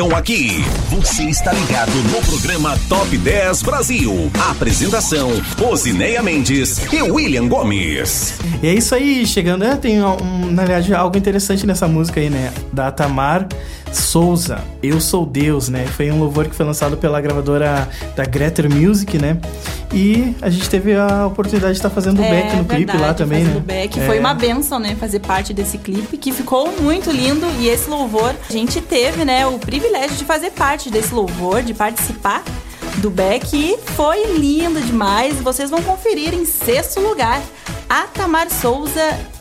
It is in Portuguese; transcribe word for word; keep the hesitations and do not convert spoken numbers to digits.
tocam aqui. Você está ligado no programa Top dez Brasil. A apresentação, Rosineia Mendes e William Gomes. E é isso aí, chegando, é, tem um, na verdade algo interessante nessa música aí, né, da Tamar Souza, Eu Sou Deus, né, foi um louvor que foi lançado pela gravadora da Greater Music, né, e a gente teve a oportunidade de estar fazendo o é, back no verdade, clipe lá também, né. Back. É. Foi uma bênção, né, fazer parte desse clipe, que ficou muito lindo, e esse louvor, a gente teve, né, o privilégio de fazer parte desse louvor, de participar do Beck, e foi lindo demais. Vocês vão conferir em sexto lugar a Tamar Souza,